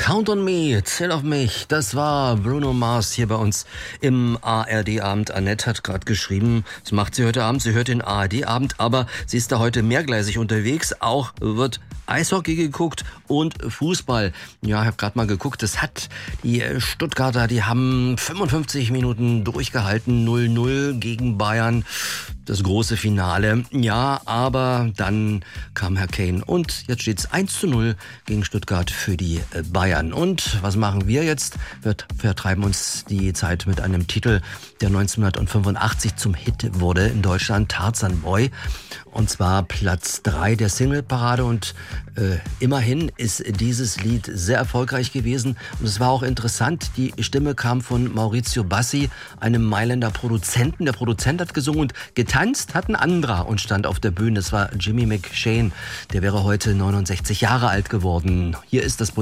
Count on me, zähl auf mich. Das war Bruno Mars hier bei uns im ARD-Abend. Annette hat gerade geschrieben, das macht sie heute Abend. Sie hört den ARD-Abend, aber sie ist da heute mehrgleisig unterwegs. Auch wird Eishockey geguckt und Fußball. Ja, ich habe gerade mal geguckt, das hat die Stuttgarter, die haben 55 Minuten durchgehalten, 0-0 gegen Bayern. Das große Finale. Ja, aber dann kam Herr Kane und jetzt steht's 1-0 gegen Stuttgart für die Bayern. Und was machen wir jetzt? Wir vertreiben uns die Zeit mit einem Titel, der 1985 zum Hit wurde in Deutschland, Tarzan Boy. Und zwar Platz 3 der Singleparade und immerhin ist dieses Lied sehr erfolgreich gewesen. Und es war auch interessant, die Stimme kam von Maurizio Bassi, einem Mailänder Produzenten. Der Produzent hat gesungen und getanzt hat ein anderer und stand auf der Bühne. Das war Jimmy McShane. Der wäre heute 69 Jahre alt geworden. Hier ist das